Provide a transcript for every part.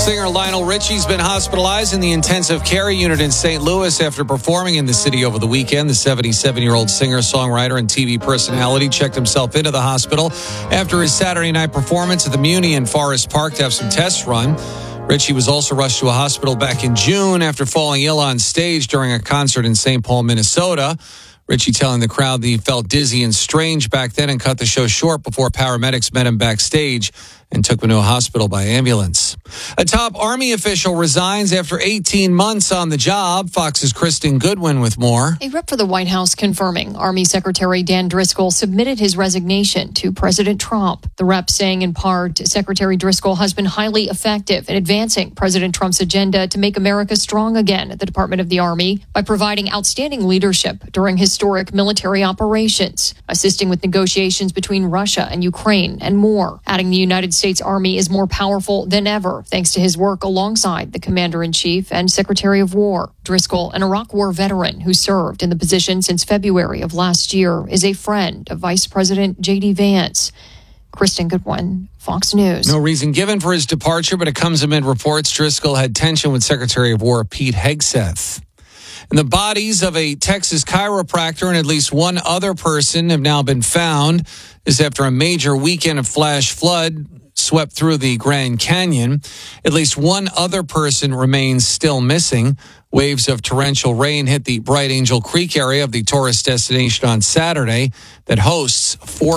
Singer Lionel Richie's been hospitalized in the intensive care unit in St. Louis after performing in the city over the weekend. The 77-year-old singer, songwriter, and TV personality checked himself into the hospital after his Saturday night performance at the Muni in Forest Park to have some tests run. Richie was also rushed to a hospital back in June after falling ill on stage during a concert in St. Paul, Minnesota. Richie telling the crowd that he felt dizzy and strange back then and cut the show short before paramedics met him backstage and took him to a hospital by ambulance. A top Army official resigns after 18 months on the job. Fox's Kristen Goodwin with more. A rep for the White House confirming Army Secretary Dan Driscoll submitted his resignation to President Trump. The rep saying in part, Secretary Driscoll has been highly effective in advancing President Trump's agenda to make America strong again at the Department of the Army by providing outstanding leadership during historic military operations, assisting with negotiations between Russia and Ukraine, and more. Adding the United States Army is more powerful than ever, thanks to his work alongside the Commander-in-Chief and Secretary of War. Driscoll, an Iraq War veteran who served in the position since February of last year, is a friend of Vice President J.D. Vance. Kristen Goodwin, Fox News. No reason given for his departure, but it comes amid reports Driscoll had tension with Secretary of War Pete Hegseth. And the bodies of a Texas chiropractor and at least one other person have now been found. This after a major weekend of flash flood swept through the Grand Canyon. At least one other person remains still missing. Waves of torrential rain hit the Bright Angel Creek area of the tourist destination on Saturday that hosts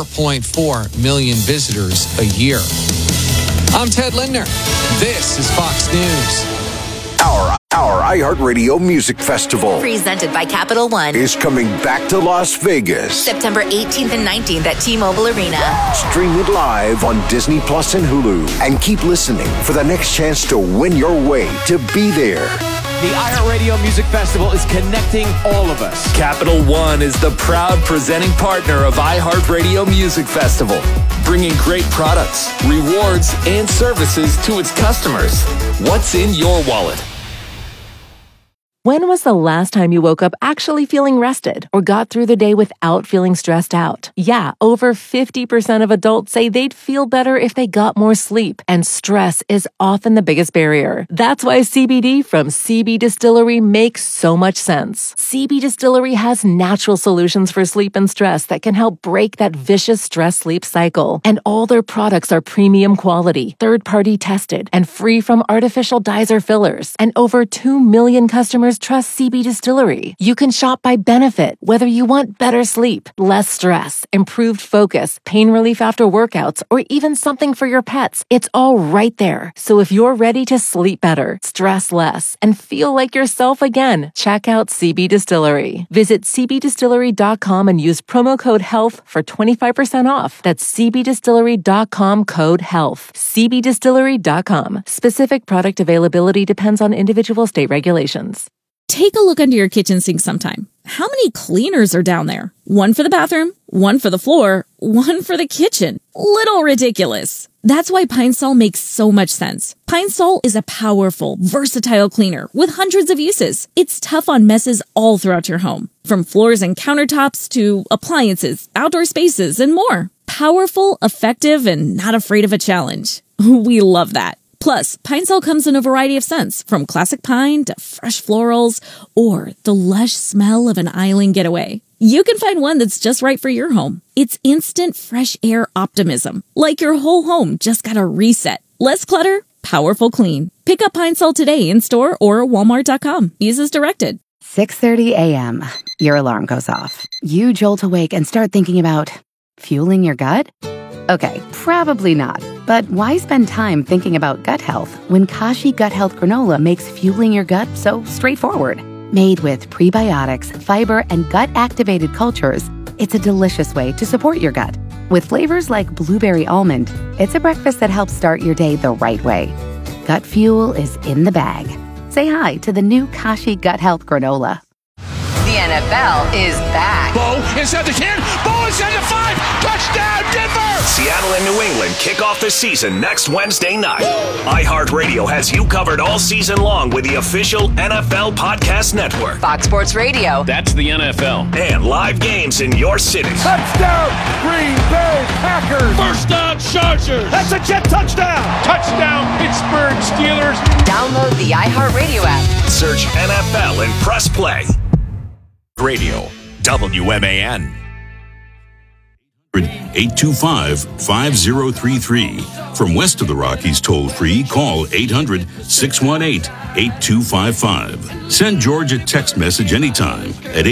4.4 million visitors a year. I'm Ted Lindner. This is Fox News. Our iHeartRadio Music Festival, presented by Capital One, is coming back to Las Vegas. September 18th and 19th at T-Mobile Arena. Stream it live on Disney Plus and Hulu. And keep listening for the next chance to win your way to be there. The iHeartRadio Music Festival is connecting all of us. Capital One is the proud presenting partner of iHeartRadio Music Festival, bringing great products, rewards, and services to its customers. What's in your wallet? When was the last time you woke up actually feeling rested or got through the day without feeling stressed out? Yeah, over 50% of adults say they'd feel better if they got more sleep, and stress is often the biggest barrier. That's why CBD from CB Distillery makes so much sense. CB Distillery has natural solutions for sleep and stress that can help break that vicious stress-sleep cycle. And all their products are premium quality, third-party tested, and free from artificial dyes or fillers. And over 2 million customers trust CB Distillery. You can shop by benefit, whether you want better sleep, less stress, improved focus, pain relief after workouts, or even something for your pets. It's all right there. So if you're ready to sleep better, stress less, and feel like yourself again, check out CB Distillery. Visit cbdistillery.com and use promo code HEALTH for 25% off. That's cbdistillery.com, code HEALTH. cbdistillery.com. Specific product availability depends on individual state regulations. Take a look under your kitchen sink sometime. How many cleaners are down there? One for the bathroom, one for the floor, one for the kitchen. Little ridiculous. That's why Pine Sol makes so much sense. Pine Sol is a powerful, versatile cleaner with hundreds of uses. It's tough on messes all throughout your home, from floors and countertops to appliances, outdoor spaces, and more. Powerful, effective, and not afraid of a challenge. We love that. Plus, Pine Sol comes in a variety of scents, from classic pine to fresh florals or the lush smell of an island getaway. You can find one that's just right for your home. It's instant fresh air optimism, like your whole home just got a reset. Less clutter, powerful clean. Pick up Pine Sol today in store or walmart.com. Use as directed. 6:30 a.m. Your alarm goes off. You jolt awake and start thinking about fueling your gut? Okay, probably not. But why spend time thinking about gut health when Kashi Gut Health Granola makes fueling your gut so straightforward? Made with prebiotics, fiber, and gut-activated cultures, it's a delicious way to support your gut. With flavors like blueberry almond, it's a breakfast that helps start your day the right way. Gut fuel is in the bag. Say hi to the new Kashi Gut Health Granola. The NFL is back. Bo inside the 10. Bo inside the 5. Touchdown, Denver! Seattle and New England kick off the season next Wednesday night. iHeartRadio has you covered all season long with the official NFL Podcast Network. Fox Sports Radio. That's the NFL. And live games in your city. Touchdown, Green Bay Packers! First down, Chargers! That's a Jet touchdown! Touchdown, Pittsburgh Steelers! Download the iHeartRadio app. Search NFL and press play. Radio, WMAN. 825-5033. From west of the Rockies toll-free, call 800-618-8255. Send George a text message anytime at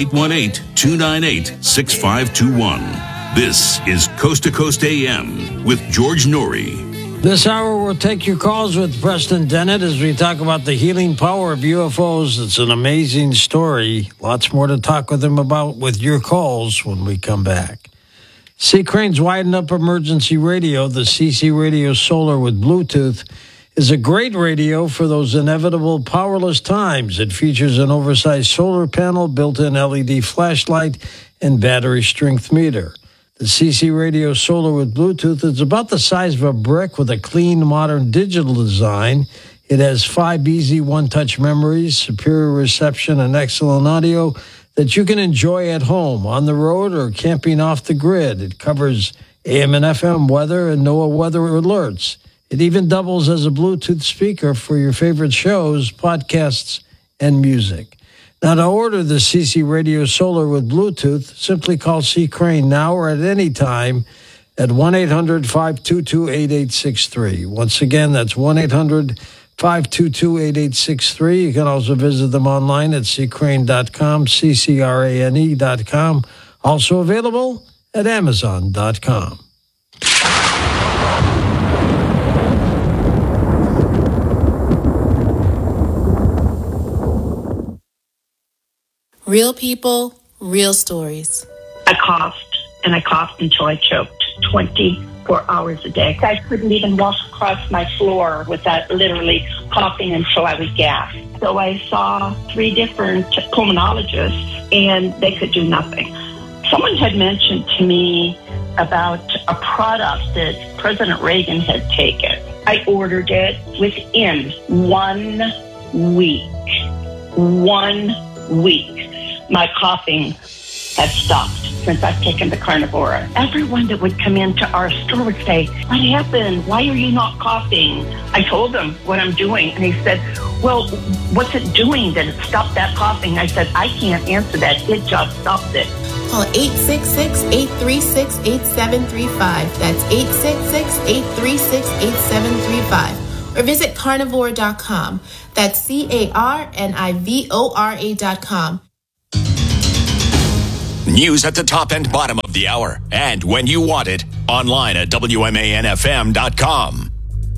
818-298-6521. This is Coast to Coast AM with George Norrie. This hour, we'll take your calls with Preston Dennett as we talk about the healing power of UFOs. It's an amazing story. Lots more to talk with him about with your calls when we come back. C. Crane's Widened Up Emergency Radio, the CC Radio Solar with Bluetooth, is a great radio for those inevitable powerless times. It features an oversized solar panel, built-in LED flashlight, and battery strength meter. The CC Radio Solar with Bluetooth is about the size of a brick with a clean, modern digital design. It has 5 easy one-touch memories, superior reception, and excellent audio that you can enjoy at home, on the road, or camping off the grid. It covers AM and FM weather and NOAA weather alerts. It even doubles as a Bluetooth speaker for your favorite shows, podcasts, and music. Now, to order the CC Radio Solar with Bluetooth, simply call C. Crane now or at any time at 1-800-522-8863. Once again, that's 1-800-522-8863. You can also visit them online at ccrane.com, CCRANE.com. Also available at Amazon.com. Real people, real stories. I coughed until I choked 24 hours a day. I couldn't even walk across my floor without literally coughing until I would gasp. So I saw 3 different pulmonologists, and they could do nothing. Someone had mentioned to me about a product that President Reagan had taken. I ordered it within 1 week. 1 week. My coughing has stopped since I've taken the Carnivora. Everyone that would come into our store would say, "What happened? Why are you not coughing?" I told them what I'm doing, and he said, "Well, what's it doing that it stopped that coughing?" I said, "I can't answer that. It just stopped it." Call 866-836-8735. That's 866-836-8735. Or visit carnivore.com. That's CARNIVORA.com. News at the top and bottom of the hour, and when you want it, online at WMANFM.com.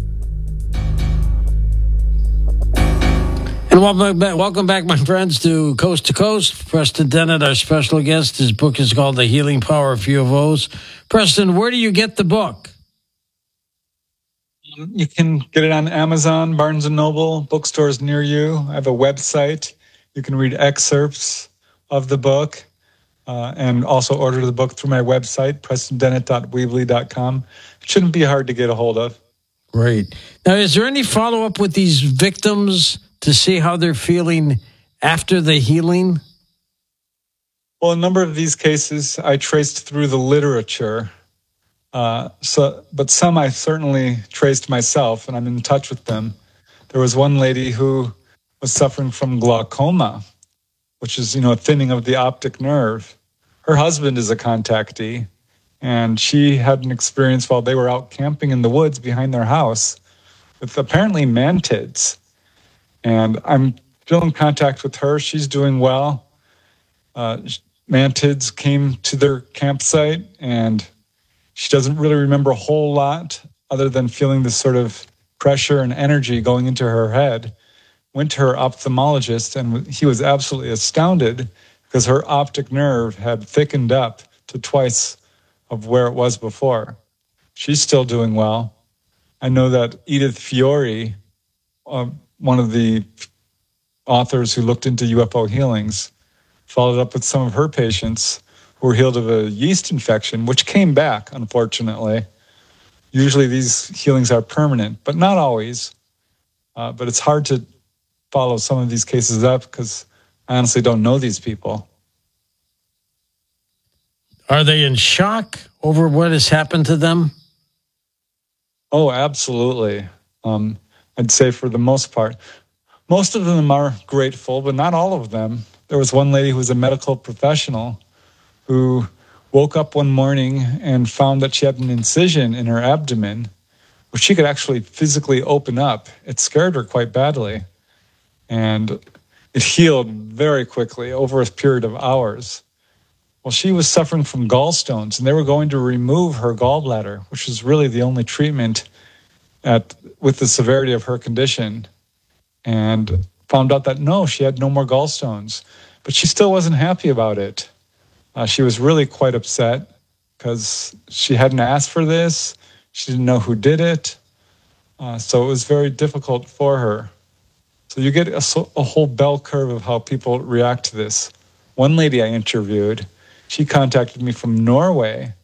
And welcome back, my friends, to Coast. Preston Dennett, our special guest. His book is called The Healing Power of UFOs. Preston, where do you get the book? You can get it on Amazon, Barnes & Noble, bookstores near you. I have a website. You can read excerpts of the book. And also order the book through my website, PrestonDennett.weebly.com. It shouldn't be hard to get a hold of. Great. Now, is there any follow-up with these victims to see how they're feeling after the healing? Well, a number of these cases I traced through the literature. But some I certainly traced myself, and I'm in touch with them. There was one lady who was suffering from glaucoma, which is, a thinning of the optic nerve. Her husband is a contactee, and she had an experience while they were out camping in the woods behind their house with apparently mantids. And I'm still in contact with her. She's doing well. Mantids came to their campsite, and she doesn't really remember a whole lot other than feeling this sort of pressure and energy going into her head. Went to her ophthalmologist, and he was absolutely astounded because her optic nerve had thickened up to twice of where it was before. She's still doing well. I know that Edith Fiore, one of the authors who looked into UFO healings, followed up with some of her patients who were healed of a yeast infection, which came back, unfortunately. Usually these healings are permanent, but not always. But it's hard to follow some of these cases up because I honestly don't know these people. Are they in shock over what has happened to them? Oh, absolutely. I'd say for the most part. Most of them are grateful, but not all of them. There was one lady who was a medical professional who woke up one morning and found that she had an incision in her abdomen, which she could actually physically open up. It scared her quite badly. And it healed very quickly over a period of hours. Well, she was suffering from gallstones, and they were going to remove her gallbladder, which was really the only treatment with the severity of her condition. And found out that no, she had no more gallstones. But she still wasn't happy about it. She was really quite upset because she hadn't asked for this. She didn't know who did it. So it was very difficult for her. So you get a whole bell curve of how people react to this. One lady I interviewed, she contacted me from Norway,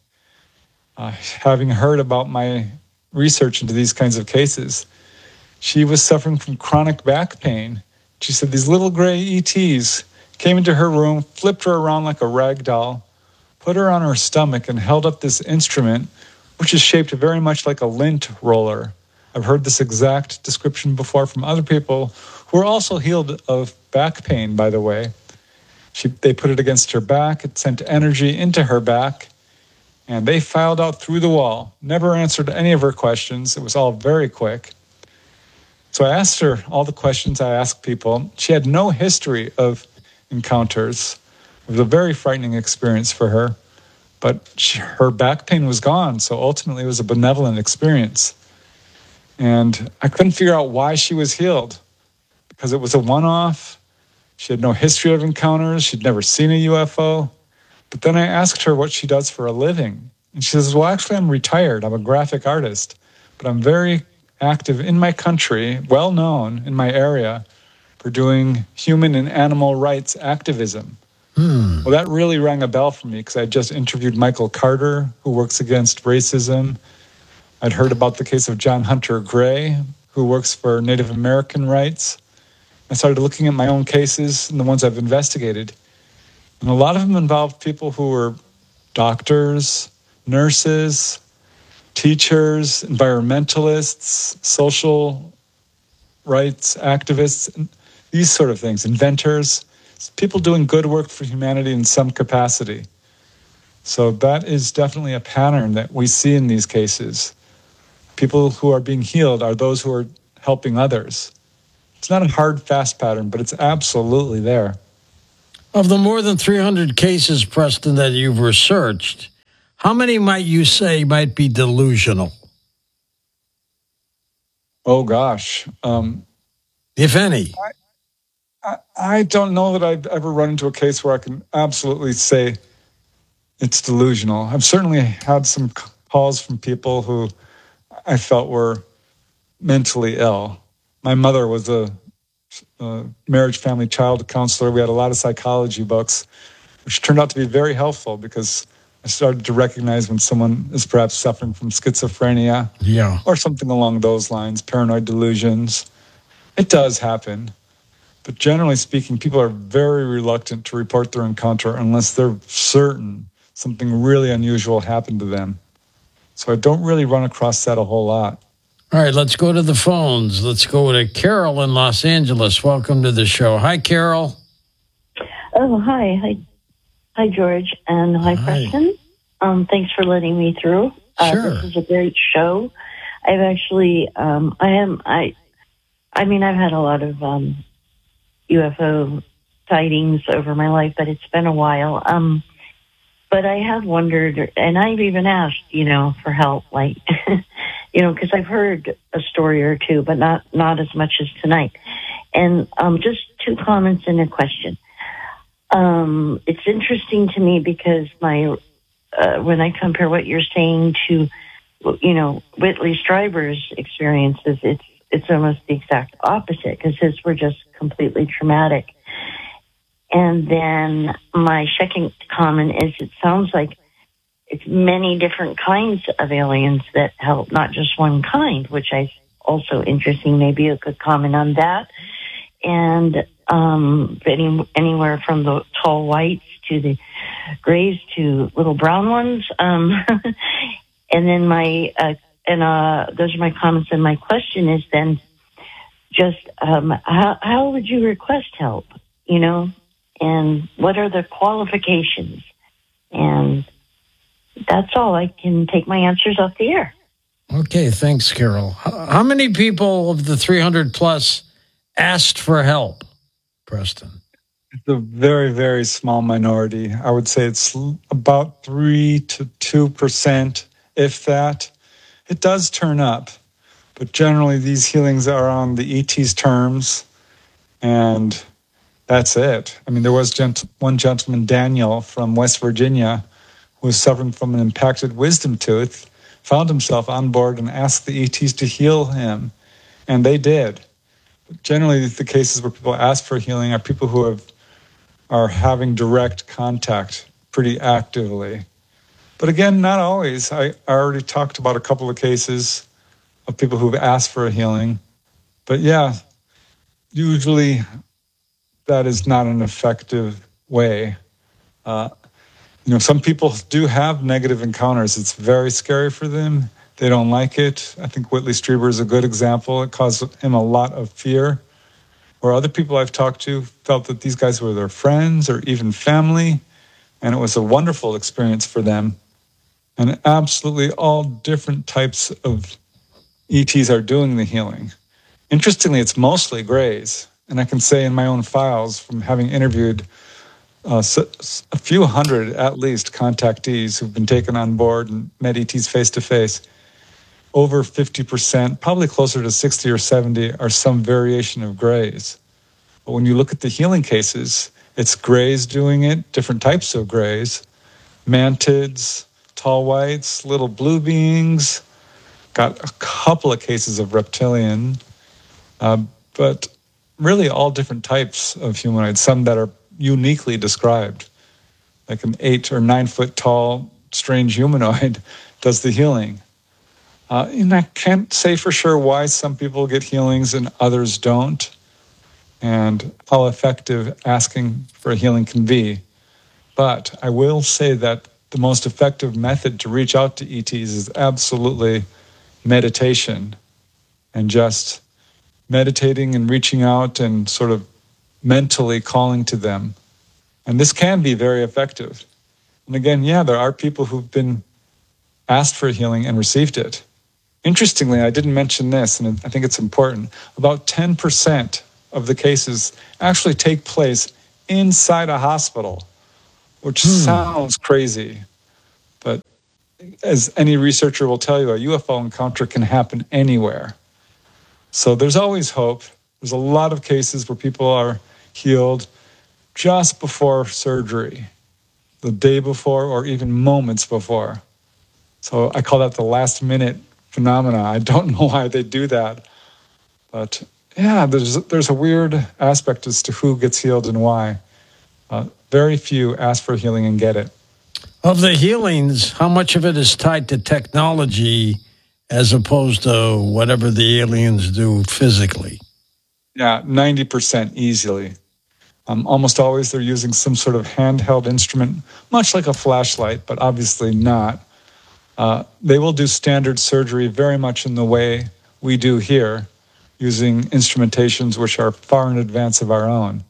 having heard about my research into these kinds of cases. She was suffering from chronic back pain. She said these little gray ETs came into her room, flipped her around like a rag doll, put her on her stomach, and held up this instrument, which is shaped very much like a lint roller. I've heard this exact description before from other people who are also healed of back pain, by the way. They put it against her back, it sent energy into her back, and they filed out through the wall, never answered any of her questions. It was all very quick. So I asked her all the questions I ask people. She had no history of encounters. It was a very frightening experience for her, but her back pain was gone, so ultimately it was a benevolent experience. And I couldn't figure out why she was healed, because it was a one-off. She had no history of encounters. She'd never seen a UFO. But then I asked her what she does for a living. And she says, well, actually, I'm retired. I'm a graphic artist, but I'm very active in my country, well known in my area, for doing human and animal rights activism. Well, that really rang a bell for me because I just interviewed Michael Carter, who works against racism. I'd heard about the case of John Hunter Gray, who works for Native American rights. I started looking at my own cases and the ones I've investigated. And a lot of them involved people who were doctors, nurses, teachers, environmentalists, social rights activists, these sort of things, inventors, people doing good work for humanity in some capacity. So that is definitely a pattern that we see in these cases. People who are being healed are those who are helping others. It's not a hard, fast pattern, but it's absolutely there. Of the more than 300 cases, Preston, that you've researched, how many might you say might be delusional? Oh, gosh. If any. I don't know that I've ever run into a case where I can absolutely say it's delusional. I've certainly had some calls from people who I felt were mentally ill. My mother was a marriage, family, child counselor. We had a lot of psychology books, which turned out to be very helpful because I started to recognize when someone is perhaps suffering from schizophrenia or something along those lines, paranoid delusions. It does happen. But generally speaking, people are very reluctant to report their encounter unless they're certain something really unusual happened to them. So I don't really run across that a whole lot. All right, let's go to the phones. Let's go to Carol in Los Angeles. Welcome to the show. Hi, Carol. Oh, hi. Hi, George, and hi, Preston. Thanks for letting me through. Sure. This is a great show. I've actually, I've had a lot of UFO sightings over my life, but it's been a while. But I have wondered, and I've even asked, for help, like, because I've heard a story or two, but not as much as tonight. And just two comments and a question. It's interesting to me because when I compare what you're saying to, Whitley Strieber's experiences, it's almost the exact opposite because his were just completely traumatic. And then my second comment is it sounds like it's many different kinds of aliens that help, not just one kind, which is also interesting. Maybe you could comment on that. And anywhere from the tall whites to the grays to little brown ones. And then those are my comments. And my question is then just how would you request help, and what are the qualifications? And that's all. I can take my answers off the air. Okay, thanks, Carol. How many people of the 300 plus asked for help, Preston? It's a very, very small minority. I would say it's about 3 to 2%, if that. It does turn up, but generally these healings are on the ET's terms, and that's it. I mean, there was one gentleman, Daniel, from West Virginia, who was suffering from an impacted wisdom tooth, found himself on board and asked the ETs to heal him, and they did. But generally, the cases where people ask for healing are people who are having direct contact pretty actively. But again, not always. I already talked about a couple of cases of people who've asked for a healing. But yeah, usually that is not an effective way. Some people do have negative encounters. It's very scary for them. They don't like it. I think Whitley Strieber is a good example. It caused him a lot of fear. Or other people I've talked to felt that these guys were their friends or even family, and it was a wonderful experience for them. And absolutely all different types of ETs are doing the healing. Interestingly, it's mostly grays. And I can say in my own files from having interviewed a few hundred, at least, contactees who've been taken on board and met ETs face-to-face, over 50%, probably closer to 60 or 70, are some variation of grays. But when you look at the healing cases, it's grays doing it, different types of grays, mantids, tall whites, little blue beings, got a couple of cases of reptilian, but really all different types of humanoids, some that are uniquely described, like an 8 or 9 foot tall strange humanoid does the healing. And I can't say for sure why some people get healings and others don't, and how effective asking for a healing can be. But I will say that the most effective method to reach out to ETs is absolutely meditation, and just meditating and reaching out and sort of mentally calling to them. And this can be very effective. And again, there are people who've been asked for healing and received it. Interestingly, I didn't mention this, and I think it's important. About 10% of the cases actually take place inside a hospital, which sounds crazy. But as any researcher will tell you, a UFO encounter can happen anywhere. So there's always hope. There's a lot of cases where people are healed just before surgery, the day before, or even moments before. So I call that the last minute phenomena. I don't know why they do that. But there's a weird aspect as to who gets healed and why. Very few ask for healing and get it. Of the healings, how much of it is tied to technology as opposed to whatever the aliens do physically? Yeah, 90% easily. Almost always they're using some sort of handheld instrument, much like a flashlight, but obviously not. They will do standard surgery very much in the way we do here, using instrumentations which are far in advance of our own.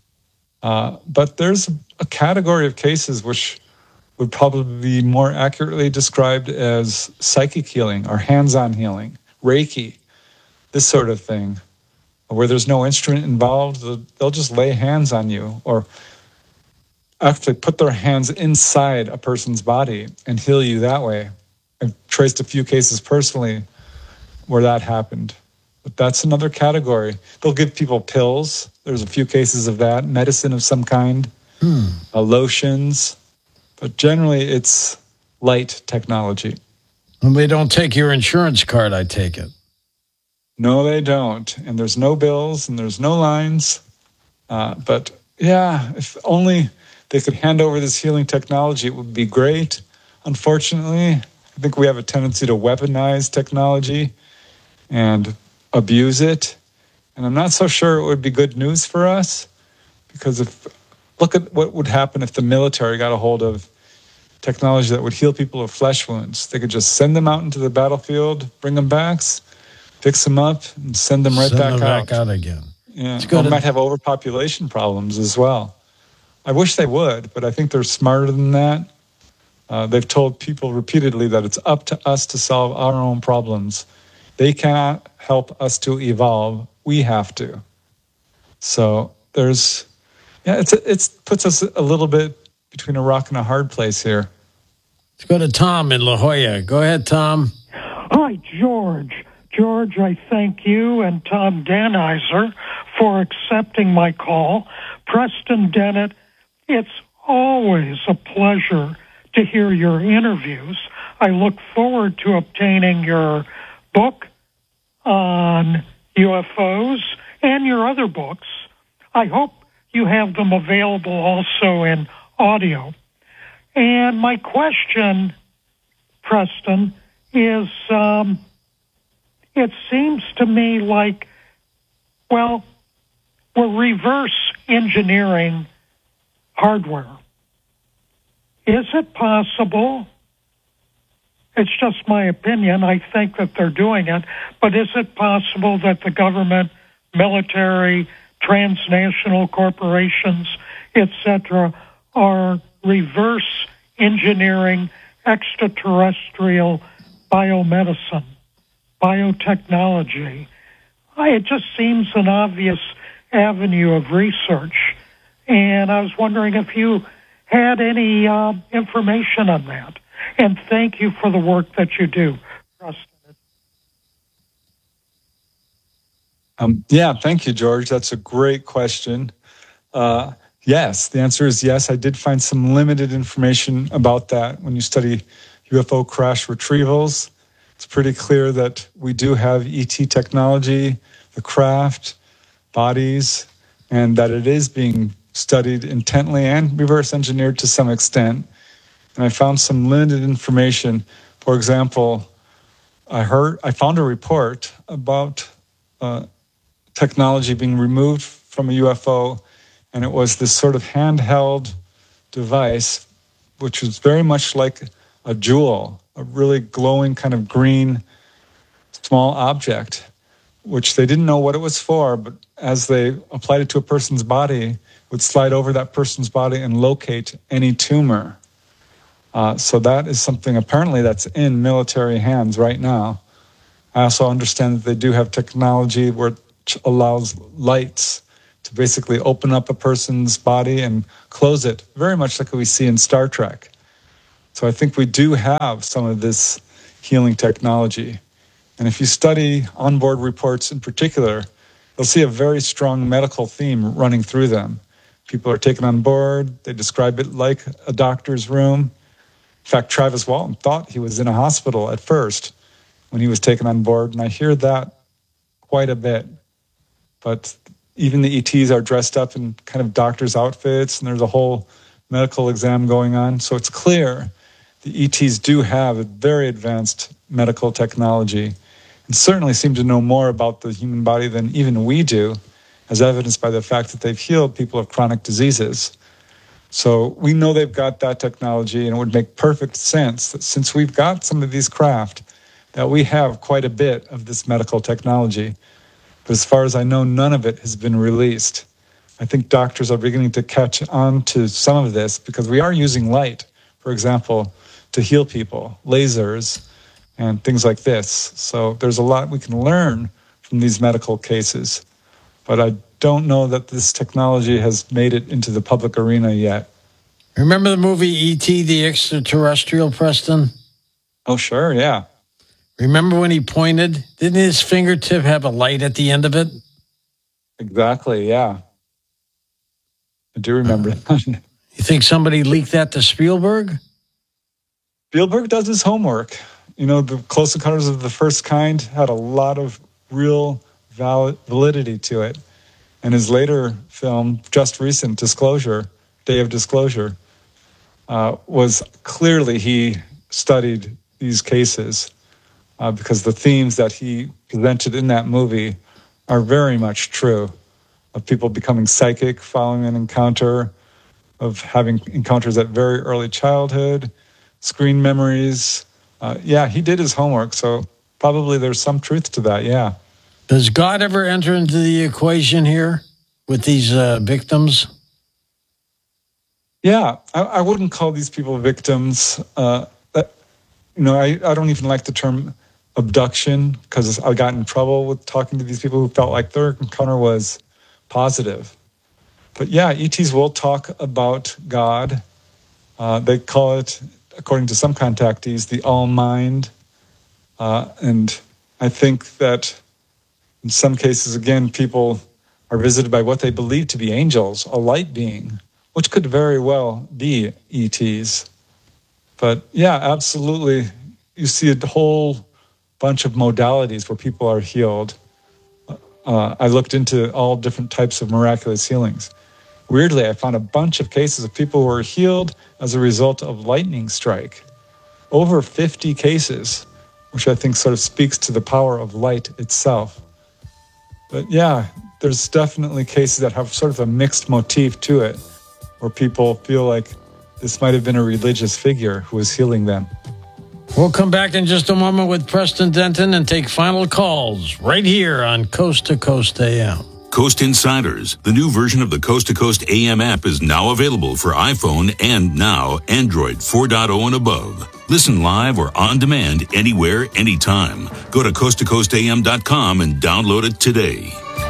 But there's a category of cases which would probably be more accurately described as psychic healing or hands-on healing, Reiki, this sort of thing, where there's no instrument involved. They'll just lay hands on you or actually put their hands inside a person's body and heal you that way. I've traced a few cases personally where that happened. But that's another category. They'll give people pills. There's a few cases of that, medicine of some kind, lotions. But generally, it's light technology. And they don't take your insurance card, I take it. No, they don't. And there's no bills and there's no lines. But Yeah, if only they could hand over this healing technology, it would be great. Unfortunately, I think we have a tendency to weaponize technology and abuse it. And I'm not so sure it would be good news for us, because look at what would happen if the military got a hold of technology that would heal people of flesh wounds. They could just send them out into the battlefield, bring them back, fix them up, and send them back out again. Yeah, we might have overpopulation problems as well. I wish they would, but I think they're smarter than that. They've told people repeatedly that it's up to us to solve our own problems. They cannot help us to evolve. We have to. So it puts us a little bit between a rock and a hard place here. Let's go to Tom in La Jolla. Go ahead, Tom. Hi, George. George, I thank you and Tom Danizer for accepting my call. Preston Dennett, it's always a pleasure to hear your interviews. I look forward to obtaining your book on UFOs and your other books. I hope you have them available also in audio. And my question, Preston, is it seems to me like, well, we're reverse engineering hardware. Is it possible? It's just my opinion. I think that they're doing it. But is it possible that the government, military, transnational corporations, etc., are reverse engineering extraterrestrial biomedicine, biotechnology? It just seems an obvious avenue of research. And I was wondering if you had any information on that. And thank you for the work that you do. Yeah, thank you, George. That's a great question. Yes, the answer is yes. I did find some limited information about that. When you study UFO crash retrievals, it's pretty clear that we do have ET technology, the craft, bodies, and that it is being studied intently and reverse engineered to some extent. And I found some limited information. For example, I found a report about technology being removed from a UFO, and it was this sort of handheld device, which was very much like a jewel, a really glowing kind of green small object, which they didn't know what it was for, but as they applied it to a person's body, it would slide over that person's body and locate any tumor. So that is something apparently that's in military hands right now. I also understand that they do have technology which allows lights to basically open up a person's body and close it, very much like we see in Star Trek. So I think we do have some of this healing technology. And if you study onboard reports in particular, you'll see a very strong medical theme running through them. People are taken on board. They describe it like a doctor's room. In fact, Travis Walton thought he was in a hospital at first when he was taken on board, and I hear that quite a bit. But even the ETs are dressed up in kind of doctor's outfits, and there's a whole medical exam going on. So it's clear the ETs do have a very advanced medical technology and certainly seem to know more about the human body than even we do, as evidenced by the fact that they've healed people of chronic diseases. So we know they've got that technology, and it would make perfect sense that since we've got some of these craft, that we have quite a bit of this medical technology. But as far as I know, none of it has been released. I think doctors are beginning to catch on to some of this because we are using light, for example, to heal people, lasers, and things like this. So there's a lot we can learn from these medical cases. But I don't know that this technology has made it into the public arena yet. Remember the movie E.T. the Extraterrestrial, Preston? Oh, sure, yeah. Remember when he pointed? Didn't his fingertip have a light at the end of it? Exactly, yeah. I do remember that. You think somebody leaked that to Spielberg? Spielberg does his homework. You know, the Close Encounters of the First Kind had a lot of real validity to it. And his later film, just recent, Disclosure, Day of Disclosure, was clearly he studied these cases because the themes that he presented in that movie are very much true, of people becoming psychic following an encounter, of having encounters at very early childhood, screen memories. He did his homework, so probably there's some truth to that, yeah. Does God ever enter into the equation here with these victims? Yeah, I wouldn't call these people victims. I don't even like the term abduction because I got in trouble with talking to these people who felt like their encounter was positive. But yeah, ETs will talk about God. They call it, according to some contactees, the all-mind. And I think that in some cases, again, people are visited by what they believe to be angels, a light being, which could very well be ETs. But yeah, absolutely. You see a whole bunch of modalities where people are healed. I looked into all different types of miraculous healings. Weirdly, I found a bunch of cases of people who were healed as a result of lightning strike. Over 50 cases, which I think sort of speaks to the power of light itself. But yeah, there's definitely cases that have sort of a mixed motif to it, where people feel like this might have been a religious figure who was healing them. We'll come back in just a moment with Preston Denton and take final calls right here on Coast to Coast AM. Coast Insiders, the new version of the Coast to Coast AM app, is now available for iPhone and now Android 4.0 and above. Listen live or on demand anywhere, anytime. Go to coasttocoastam.com and download it today.